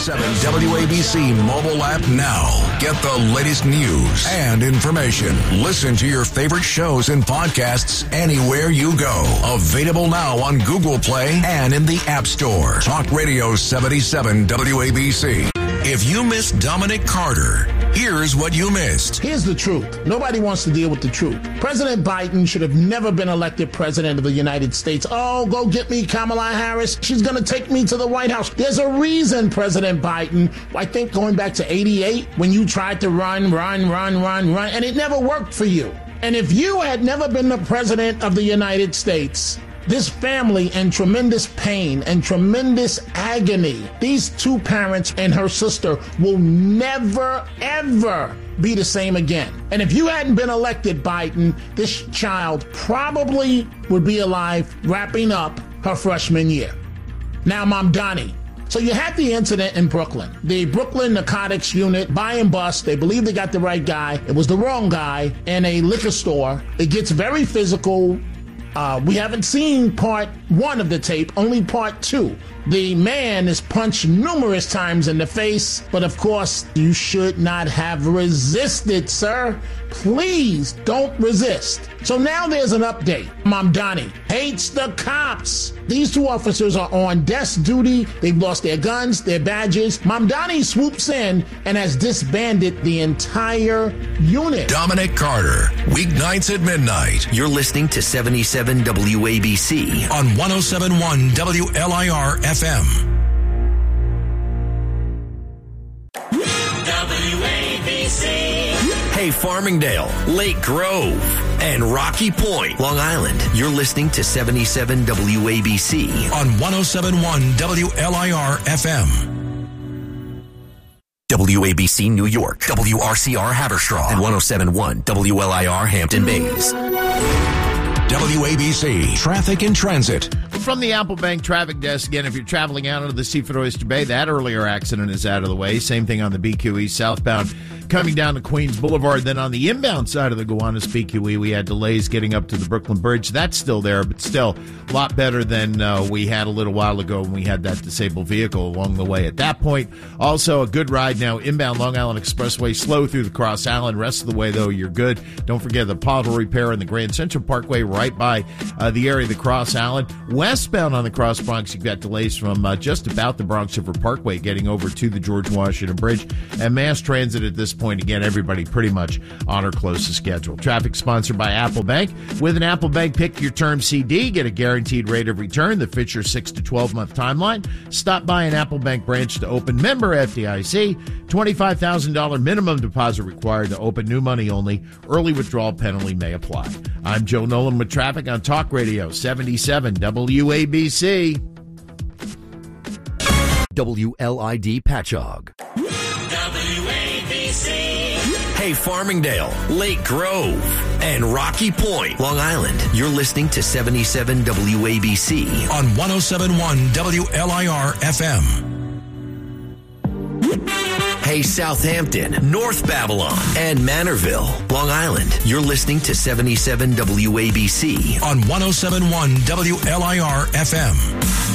77 WABC mobile app now. Get the latest news and information. Listen to your favorite shows and podcasts anywhere you go. Available now on Google Play and in the App Store. Talk Radio 77 WABC. If you missed Dominic Carter, here's what you missed. Here's the truth. Nobody wants to deal with the truth. President Biden should have never been elected president of the United States. Oh, go get me Kamala Harris. She's going to take me to the White House. There's a reason, President Biden. I think going back to 88, when you tried to run, and it never worked for you. And if you had never been the president of the United States, this family in tremendous pain and tremendous agony, these two parents and her sister will never, ever be the same again. And if you hadn't been elected, Biden, this child probably would be alive wrapping up her freshman year. Now, Mom Donnie. So you had the incident in Brooklyn. The Brooklyn Narcotics Unit, buy and bust. They believe they got the right guy. It was the wrong guy in a liquor store. It gets very physical. We haven't seen part 1 of the tape, only part 2. The man is punched numerous times in the face, but of course, you should not have resisted, sir. Please don't resist. So now there's an update. Mamdani hates the cops. These two officers are on desk duty. They've lost their guns, their badges. Mamdani swoops in and has disbanded the entire unit. Dominic Carter, weeknights at midnight. You're listening to 77 WABC on 107.1 WLIR FM. WABC. Hey, Farmingdale, Lake Grove, and Rocky Point, Long Island. You're listening to 77 WABC on 107.1 WLIR FM. WABC New York, WRCR Haverstraw, and 107.1 WLIR Hampton Bays. WABC Traffic and Transit. From the Apple Bank Traffic Desk, again, if you're traveling out of the Seaford Oyster Bay, that earlier accident is out of the way. Same thing on the BQE southbound coming down to Queens Boulevard. Then on the inbound side of the Gowanus BQE, we had delays getting up to the Brooklyn Bridge. That's still there, but still a lot better than we had a little while ago when we had that disabled vehicle along the way. At that point, also a good ride now inbound Long Island Expressway, slow through the Cross Island. Rest of the way, though, you're good. Don't forget the pothole repair in the Grand Central Parkway right by the area of the Cross Island. Westbound on the Cross Bronx, you've got delays from just about the Bronx River Parkway getting over to the George Washington Bridge. And mass transit at this point, again, everybody pretty much on or close to schedule. Traffic sponsored by Apple Bank. With an Apple Bank Pick Your Term CD, get a guaranteed rate of return that fits your 6 to 12-month timeline. Stop by an Apple Bank branch to open. Member FDIC. $25,000 minimum deposit required to open. New money only. Early withdrawal penalty may apply. I'm Joe Nolan with traffic on Talk Radio 77 WABC. WLID Patchogue. WABC. Hey, Farmingdale, Lake Grove, and Rocky Point, Long Island. You're listening to 77 WABC on 107.1 WLIR FM. Hey, Southampton, North Babylon, and Manorville, Long Island. You're listening to 77 WABC on 107.1 WLIR FM.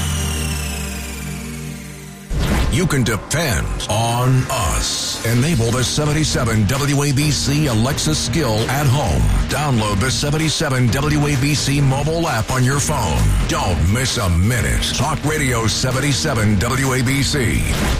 You can depend on us. Enable the 77 WABC Alexa skill at home. Download the 77 WABC mobile app on your phone. Don't miss a minute. Talk Radio 77 WABC.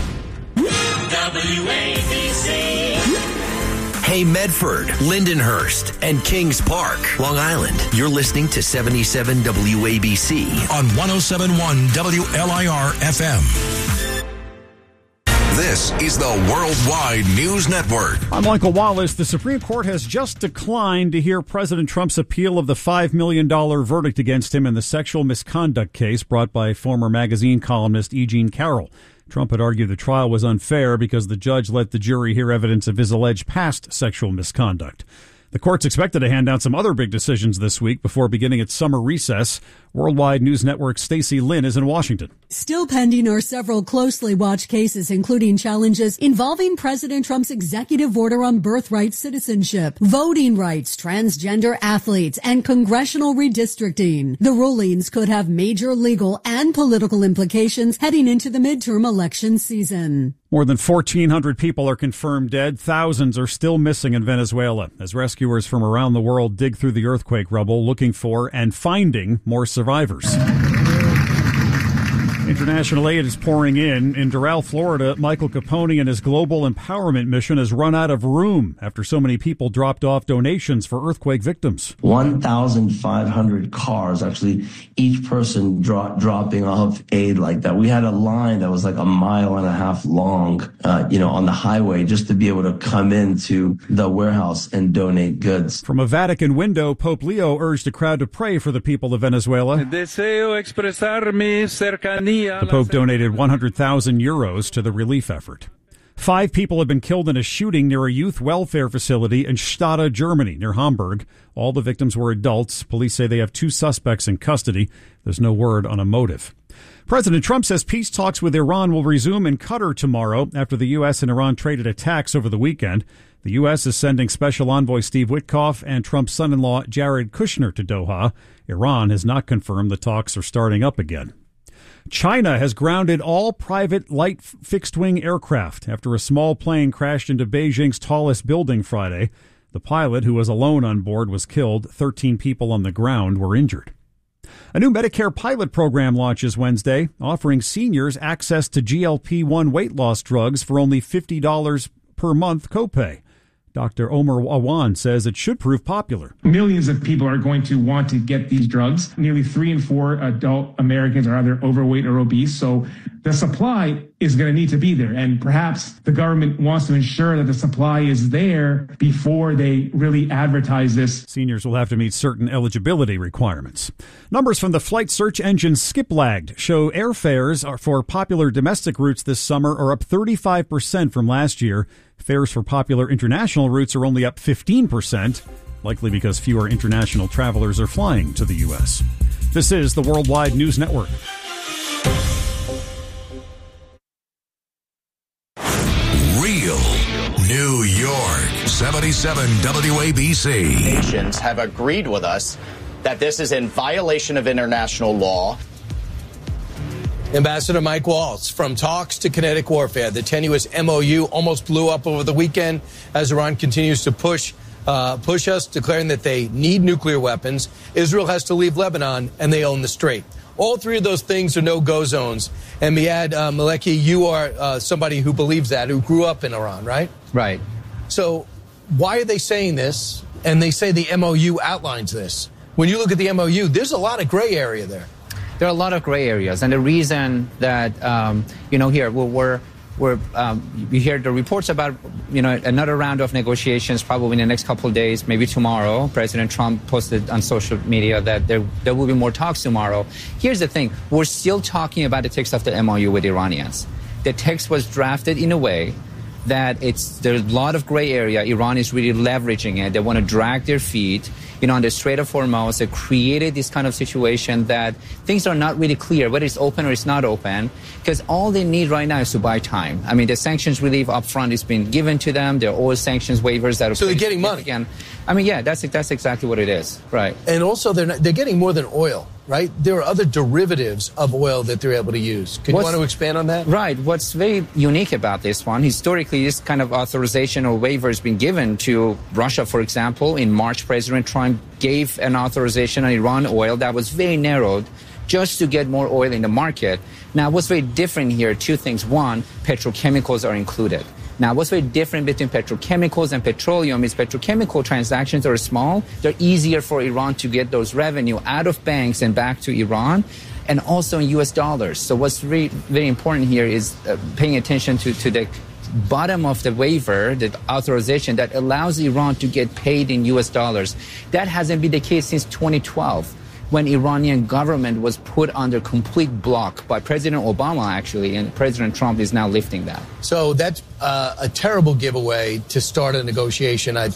WABC. Hey, Medford, Lindenhurst, and Kings Park, Long Island. You're listening to 77 WABC on 107.1 WLIR FM. This is the Worldwide News Network. I'm Michael Wallace. The Supreme Court has just declined to hear President Trump's appeal of the $5 million verdict against him in the sexual misconduct case brought by former magazine columnist E. Jean Carroll. Trump had argued the trial was unfair because the judge let the jury hear evidence of his alleged past sexual misconduct. The court's expected to hand down some other big decisions this week before beginning its summer recess. Worldwide News Network's Stacey Lynn is in Washington. Still pending are several closely watched cases, including challenges involving President Trump's executive order on birthright citizenship, voting rights, transgender athletes, and congressional redistricting. The rulings could have major legal and political implications heading into the midterm election season. More than 1,400 people are confirmed dead. Thousands are still missing in Venezuela as rescuers from around the world dig through the earthquake rubble looking for and finding more survivors. International aid is pouring in. In Doral, Florida, Michael Capone and his global empowerment mission has run out of room after so many people dropped off donations for earthquake victims. 1,500 cars, actually, each person dropping off aid like that. We had a line that was like 1.5 miles long, on the highway just to be able to come into the warehouse and donate goods. From a Vatican window, Pope Leo urged a crowd to pray for the people of Venezuela. Deseo expresar mi cercanía. The Pope donated 100,000 euros to the relief effort. 5 people have been killed in a shooting near a youth welfare facility in Stade, Germany, near Hamburg. All the victims were adults. Police say they have 2 suspects in custody. There's no word on a motive. President Trump says peace talks with Iran will resume in Qatar tomorrow after the U.S. and Iran traded attacks over the weekend. The U.S. is sending Special Envoy Steve Witkoff and Trump's son-in-law Jared Kushner to Doha. Iran has not confirmed the talks are starting up again. China has grounded all private light fixed-wing aircraft after a small plane crashed into Beijing's tallest building Friday. The pilot, who was alone on board, was killed. 13 people on the ground were injured. A new Medicare pilot program launches Wednesday, offering seniors access to GLP-1 weight loss drugs for only $50 per month copay. Dr. Omar Awan says it should prove popular. Millions of people are going to want to get these drugs. Nearly 3 in 4 adult Americans are either overweight or obese. So the supply is going to need to be there. And perhaps the government wants to ensure that the supply is there before they really advertise this. Seniors will have to meet certain eligibility requirements. Numbers from the flight search engine Skiplagged show airfares for popular domestic routes this summer are up 35% from last year. Fares for popular international routes are only up 15%, likely because fewer international travelers are flying to the U.S. This is the Worldwide News Network. Real New York, 77 WABC. Nations have agreed with us that this is in violation of international law. Ambassador Mike Waltz, from talks to kinetic warfare, the tenuous MOU almost blew up over the weekend as Iran continues to push us, declaring that they need nuclear weapons. Israel has to leave Lebanon, and they own the Strait. All 3 of those things are no-go zones. And Miad Maleki, you are somebody who believes that, who grew up in Iran, right? Right. So why are they saying this? And they say the MOU outlines this. When you look at the MOU, there's a lot of gray area there. There are a lot of gray areas, and the reason that here we hear the reports about another round of negotiations probably in the next couple of days, maybe tomorrow. President Trump posted on social media that there will be more talks tomorrow. Here's the thing: we're still talking about the text of the MOU with Iranians. The text was drafted in a way that there's a lot of gray area. Iran is really leveraging it. They want to drag their feet. On the Strait of Hormuz, they created this kind of situation that things are not really clear whether it's open or it's not open, because all they need right now is to buy time. I mean, the sanctions relief up front is being given to them. There are all sanctions waivers that are... So they're getting money. Again. I mean, yeah, that's exactly what it is. Right. And also they're getting more than oil, right? There are other derivatives of oil that they're able to use. You want to expand on that? Right. What's very unique about this one, historically, this kind of authorization or waiver has been given to Russia, for example. In March, President Trump gave an authorization on Iran oil that was very narrowed just to get more oil in the market. Now, what's very different here, 2 things. One, petrochemicals are included. Now, what's very different between petrochemicals and petroleum is petrochemical transactions are small. They're easier for Iran to get those revenue out of banks and back to Iran, and also in U.S. dollars. So what's very, very important here is paying attention to the bottom of the waiver, the authorization that allows Iran to get paid in U.S. dollars. That hasn't been the case since 2012. When Iranian government was put under complete block by President Obama, actually, and President Trump is now lifting that. So that's a terrible giveaway to start a negotiation, I thought.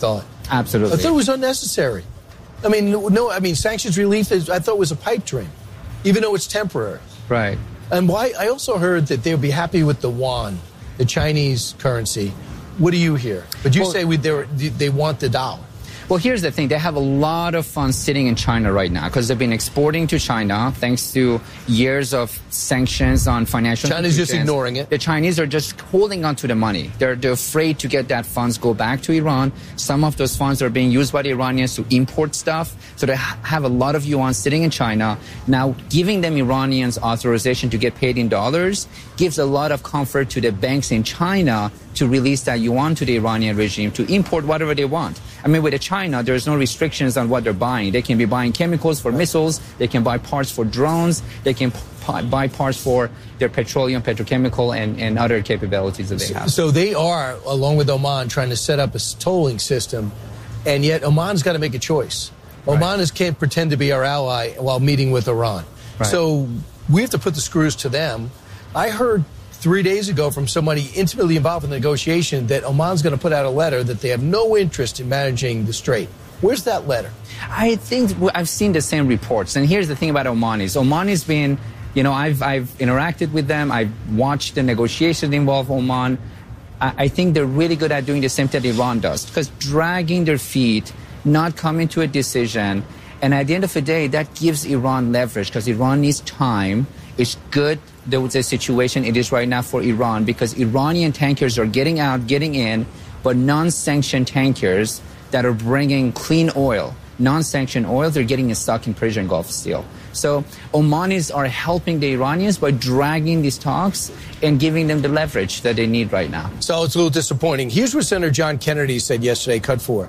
Absolutely. I thought it was unnecessary. I mean, sanctions relief I thought was a pipe dream, even though it's temporary. Right. And I also heard that they would be happy with the yuan, the Chinese currency. What do you hear? But you say they want the dollar. Well, here's the thing. They have a lot of funds sitting in China right now because they've been exporting to China thanks to years of sanctions on financial China's just ignoring it. The Chinese are just holding on to the money. They're afraid to get that funds go back to Iran. Some of those funds are being used by the Iranians to import stuff. So they have a lot of yuan sitting in China. Now, giving them Iranians authorization to get paid in dollars gives a lot of comfort to the banks in China to release that yuan to the Iranian regime to import whatever they want. I mean, with China, there's no restrictions on what they're buying. They can be buying chemicals for missiles. They can buy parts for drones. They can buy parts for their petroleum, petrochemical, and other capabilities that they have. So they are, along with Oman, trying to set up a tolling system, and yet Oman's got to make a choice. Oman can't pretend to be our ally while meeting with Iran. Right. So we have to put the screws to them. I heard 3 days ago from somebody intimately involved in the negotiation that Oman's going to put out a letter that they have no interest in managing the strait. Where's that letter? I think I've seen the same reports. And here's the thing about Oman's been, I've interacted with them. I've watched the negotiations involve Oman. I think they're really good at doing the same thing that Iran does, because dragging their feet, not coming to a decision. And at the end of the day, that gives Iran leverage because Iran needs time. It's good there was a situation it is right now for Iran because Iranian tankers are getting out, getting in, but non-sanctioned tankers that are bringing clean oil, non-sanctioned oil, they're getting stuck in Persian Gulf still. So Omanis are helping the Iranians by dragging these talks and giving them the leverage that they need right now. So it's a little disappointing. Here's what Senator John Kennedy said yesterday, cut 4.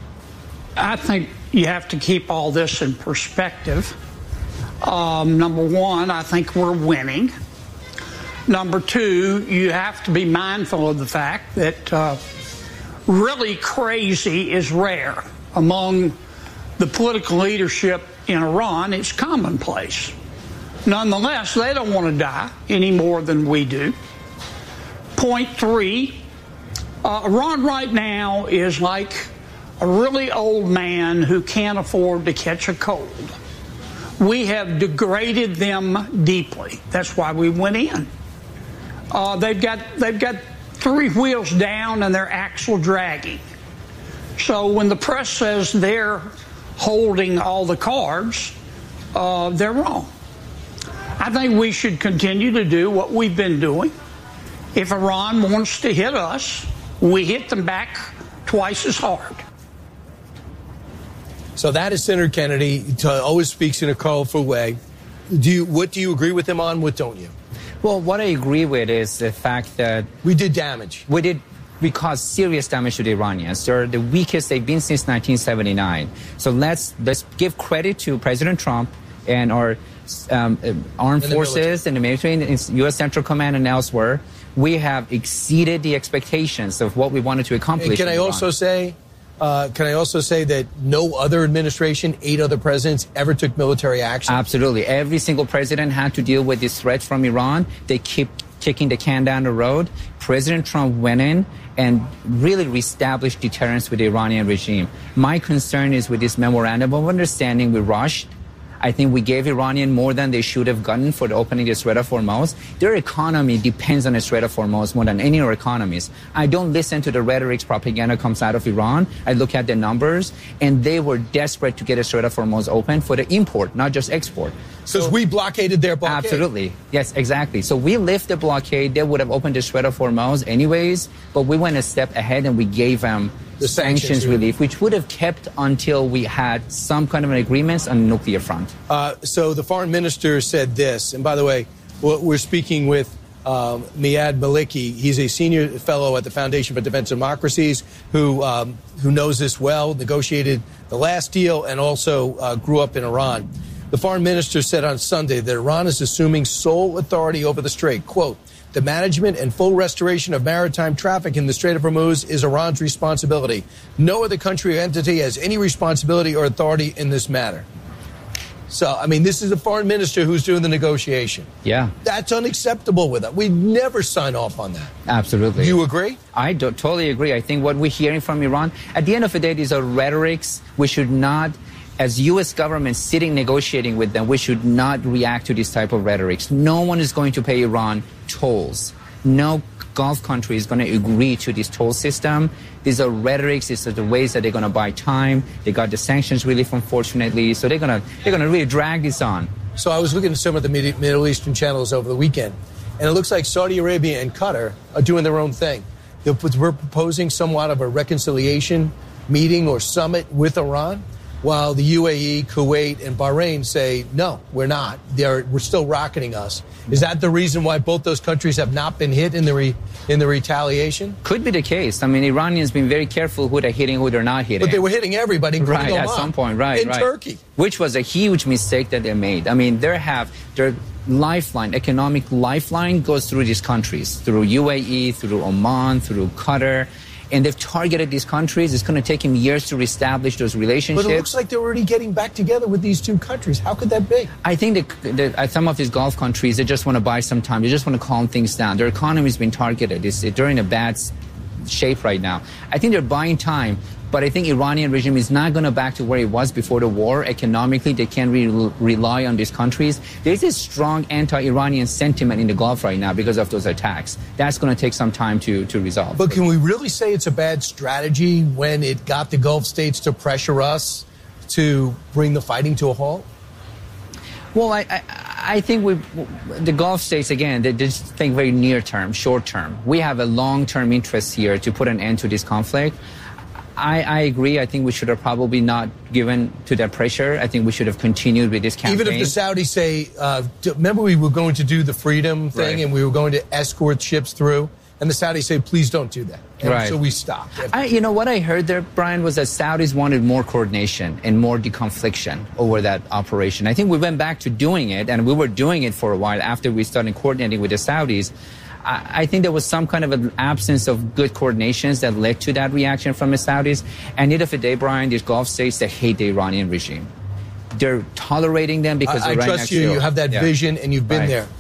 I think you have to keep all this in perspective. Number one, I think we're winning. Number two, you have to be mindful of the fact that really crazy is rare. Among the political leadership in Iran, it's commonplace. Nonetheless, they don't want to die any more than we do. Point 3, Iran right now is like a really old man who can't afford to catch a cold. We have degraded them deeply. That's why we went in. They've got 3 wheels down and their axle dragging. So when the press says they're holding all the cards, they're wrong. I think we should continue to do what we've been doing. If Iran wants to hit us, we hit them back twice as hard. So that is Senator Kennedy. He always speaks in a colorful way. What do you agree with him on? What don't you? Well, what I agree with is the fact that we did damage. We caused serious damage to the Iranians. They're the weakest they've been since 1979. So let's give credit to President Trump and our armed forces and the military, and U.S. Central Command and elsewhere. We have exceeded the expectations of what we wanted to accomplish. And can I also say that no other administration, 8 other presidents, ever took military action? Absolutely. Every single president had to deal with this threat from Iran. They keep kicking the can down the road. President Trump went in and really reestablished deterrence with the Iranian regime. My concern is with this memorandum of understanding we rushed. I think we gave Iranian more than they should have gotten for the opening the Strait of Hormuz. Their economy depends on the Strait of Hormuz more than any other economies. I don't listen to the rhetoric propaganda comes out of Iran. I look at the numbers, and they were desperate to get the Strait of Hormuz open for the import, not just export. Because we blockaded their blockade. Absolutely. Yes, exactly. So we lifted the blockade. They would have opened the Strait of Hormuz anyways, but we went a step ahead and we gave them the sanctions relief, which would have kept until we had some kind of an agreement on the nuclear front. So the foreign minister said this, and by the way, we're speaking with Miad Maliki. He's a senior fellow at the Foundation for Defense of Democracies who knows this well, negotiated the last deal, and also grew up in Iran. The foreign minister said on Sunday that Iran is assuming sole authority over the strait. Quote, the management and full restoration of maritime traffic in the Strait of Hormuz is Iran's responsibility. No other country or entity has any responsibility or authority in this matter. So, I mean, this is a foreign minister who's doing the negotiation. Yeah. That's unacceptable with us. We'd never sign off on that. Absolutely. Do you agree? I totally agree. I think what we're hearing from Iran, at the end of the day, these are rhetorics. We should not, as U.S. government sitting negotiating with them, we should not react to this type of rhetorics. No one is going to pay Iran tolls. No Gulf country is going to agree to this toll system. These are rhetorics. These are the ways that they're going to buy time. They got the sanctions relief, unfortunately. So they're going to really drag this on. So I was looking at some of the Middle Eastern channels over the weekend, and it looks like Saudi Arabia and Qatar are doing their own thing. We're proposing somewhat of a reconciliation meeting or summit with Iran, while the UAE, Kuwait, and Bahrain say, no, we're not. We're still rocketing us. Is that the reason why both those countries have not been hit in the retaliation? Could be the case. I mean, Iranians been very careful who they're hitting, who they're not hitting. But they were hitting everybody, including Oman, at some point, right. Turkey. Which was a huge mistake that they made. I mean, their lifeline, economic lifeline goes through these countries, through UAE, through Oman, through Qatar. And they've targeted these countries. It's going to take them years to reestablish those relationships. But it looks like they're already getting back together with these two countries. How could that be? I think that some of these Gulf countries, they just want to buy some time. They just want to calm things down. Their economy's been targeted. They're in a bad shape right now. I think they're buying time. But I think Iranian regime is not going to back to where it was before the war. Economically, they can't rely on these countries. There's a strong anti-Iranian sentiment in the Gulf right now because of those attacks. That's going to take some time to resolve. But can we really say it's a bad strategy when it got the Gulf states to pressure us to bring the fighting to a halt? Well, I think the Gulf states, again, they just think very near term, short term. We have a long-term interest here to put an end to this conflict. I agree. I think we should have probably not given to that pressure. I think we should have continued with this campaign. Even if the Saudis say, remember we were going to do the freedom thing and we were going to escort ships through, and the Saudis say, please don't do that. And so we stopped. You know, what I heard there, Brian, was that Saudis wanted more coordination and more deconfliction over that operation. I think we went back to doing it, and we were doing it for a while after we started coordinating with the Saudis. I think there was some kind of an absence of good coordinations that led to that reaction from the Saudis. And at the end of the day, Brian, these Gulf states, they hate the Iranian regime. They're tolerating them because they're right next to you. I trust you. You have that vision, and you've been there.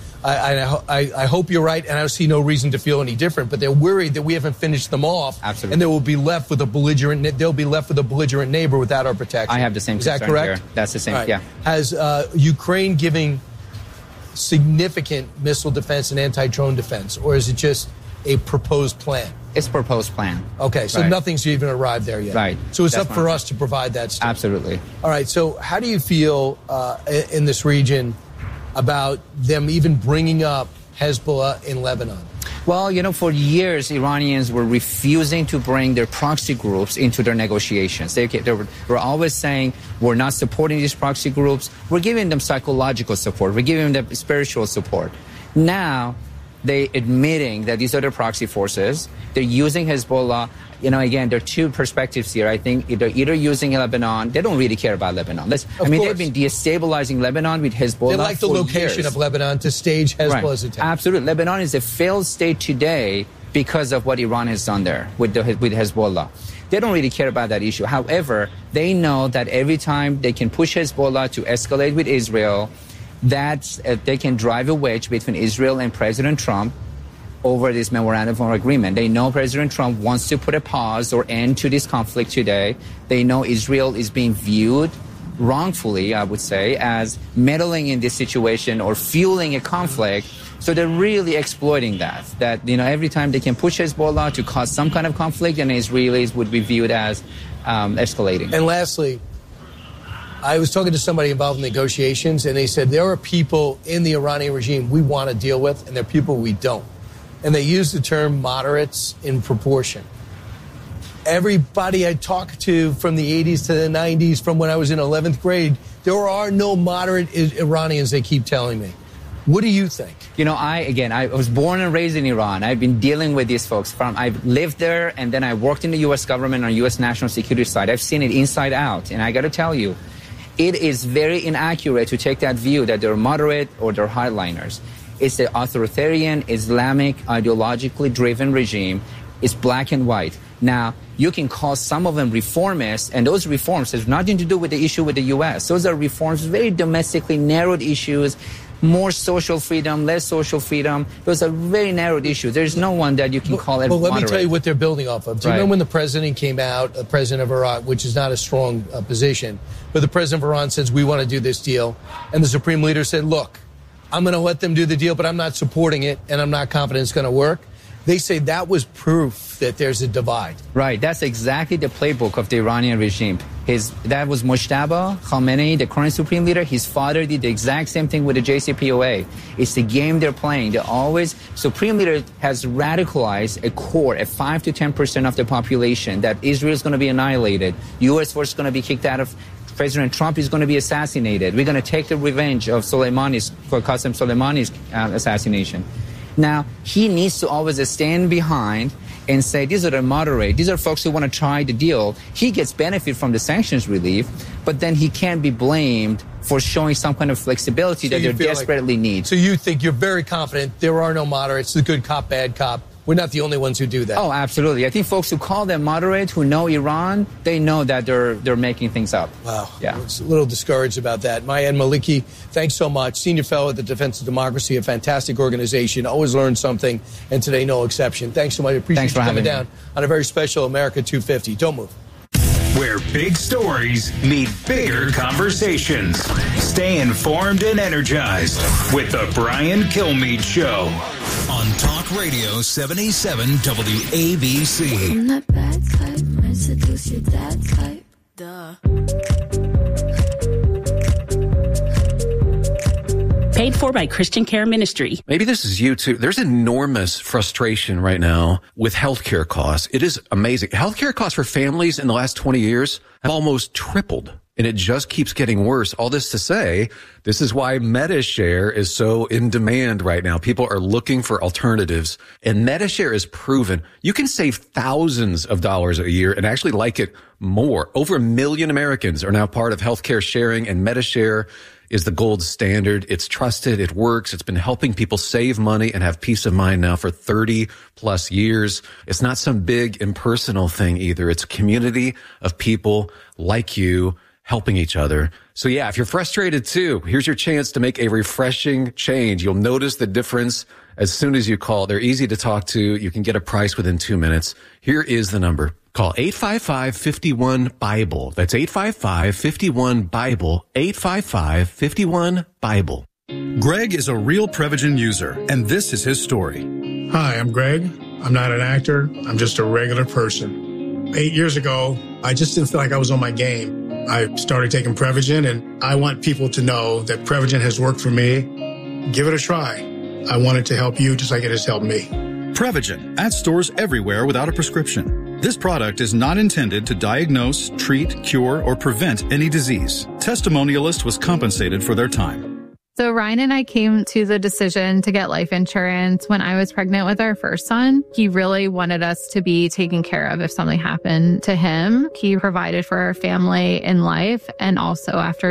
I hope you're right, and I see no reason to feel any different. But they're worried that we haven't finished them off, Absolutely. And they will be left with a belligerent. They'll be left with a belligerent neighbor without our protection. I have the same. Is that correct? Here. That's the same. Right. Yeah. Has Ukraine giving significant missile defense and anti-drone defense, or is it just a proposed plan? It's a proposed plan. Okay, so nothing's even arrived there yet. Right. So it's up for us to provide that stuff. Absolutely. All right, so how do you feel in this region about them even bringing up Hezbollah in Lebanon? Well, you know, for years, Iranians were refusing to bring their proxy groups into their negotiations. They were always saying, we're not supporting these proxy groups. We're giving them psychological support. We're giving them spiritual support. Now, they're admitting that these are their proxy forces. They're using Hezbollah. You know, again, there are two perspectives here. I think they're either using Lebanon. They don't really care about Lebanon. They've been destabilizing Lebanon with Hezbollah. They like the location of Lebanon to stage Hezbollah's attack. Absolutely. Lebanon is a failed state today because of what Iran has done there with Hezbollah. They don't really care about that issue. However, they know that every time they can push Hezbollah to escalate with Israel, that they can drive a wedge between Israel and President Trump over this memorandum of agreement. They know President Trump wants to put a pause or end to this conflict today. They know Israel is being viewed wrongfully, I would say, as meddling in this situation or fueling a conflict. So they're really exploiting that, you know, every time they can push Hezbollah to cause some kind of conflict, and Israelis would be viewed as escalating. And lastly, I was talking to somebody involved in negotiations, and they said there are people in the Iranian regime we want to deal with, and there are people we don't. And they use the term moderates in proportion. Everybody I talked to from the 80s to the 90s, from when I was in 11th grade, there are no moderate Iranians, they keep telling me. What do you think? You know, I was born and raised in Iran. I've been dealing with these folks. I've lived there, and then I worked in the U.S. government on U.S. national security side. I've seen it inside out. And I got to tell you, it is very inaccurate to take that view that they're moderate or they're hardliners. It's the authoritarian, Islamic, ideologically driven regime. It's black and white. Now, you can call some of them reformists, and those reforms have nothing to do with the issue with the U.S. Those are reforms, very domestically narrowed issues, more social freedom, less social freedom. Those are very narrowed issues. There's no one that you can call it moderate. Well, let me tell you what they're building off of. Do you remember when the president came out, the president of Iran, which is not a strong position, but the president of Iran says, we want to do this deal. And the supreme leader said, look, I'm going to let them do the deal, but I'm not supporting it, and I'm not confident it's going to work. They say that was proof that there's a divide. Right. That's exactly the playbook of the Iranian regime. That was Mojtaba Khamenei, the current supreme leader. His father did the exact same thing with the JCPOA. It's the game they're playing. Supreme leader has radicalized a core, a 5 to 10% of the population, that Israel is going to be annihilated. U.S. force is going to be kicked out of. President Trump is going to be assassinated. We're going to take the revenge of Qasem Soleimani's assassination. Now, he needs to always stand behind and say, these are the moderate, these are folks who want to try the deal. He gets benefit from the sanctions relief, but then he can't be blamed for showing some kind of flexibility that they desperately need. So you think you're very confident there are no moderates, the good cop, bad cop. We're not the only ones who do that. Oh, absolutely. I think folks who call them moderate, who know Iran, they know that they're making things up. Wow. Yeah. I was a little discouraged about that. Mayan Maliki, thanks so much. Senior fellow at the Defense of Democracy, a fantastic organization. Always learn something, and today no exception. Thanks so much. I appreciate you coming down on a very special America 250. Don't move. Where big stories meet bigger conversations. Stay informed and energized with the Brian Kilmeade Show on Talk Radio 77 WABC. I'm that bad type, might seduce your dad type. Duh. Paid for by Christian Care Ministry. Maybe this is you too. There's enormous frustration right now with healthcare costs. It is amazing. Healthcare costs for families in the last 20 years have almost tripled, and it just keeps getting worse. All this to say, this is why MediShare is so in demand right now. People are looking for alternatives, and MediShare is proven you can save thousands of dollars a year and actually like it more. Over 1 million Americans are now part of healthcare sharing, and MediShare is the gold standard. It's trusted. It works. It's been helping people save money and have peace of mind now for 30 plus years. It's not some big impersonal thing either. It's a community of people like you helping each other. So yeah, if you're frustrated too, here's your chance to make a refreshing change. You'll notice the difference as soon as you call. They're easy to talk to. You can get a price within 2 minutes. Here is the number. Call 855-51-BIBLE. That's 855-51-BIBLE. 855-51-BIBLE. Greg is a real Prevagen user, and this is his story. Hi, I'm Greg. I'm not an actor. I'm just a regular person. 8 years ago, I just didn't feel like I was on my game. I started taking Prevagen, and I want people to know that Prevagen has worked for me. Give it a try. I want it to help you just like it has helped me. Prevagen, at stores everywhere without a prescription. This product is not intended to diagnose, treat, cure, or prevent any disease. Testimonialist was compensated for their time. So Ryan and I came to the decision to get life insurance when I was pregnant with our first son. He really wanted us to be taken care of if something happened to him. He provided for our family in life and also after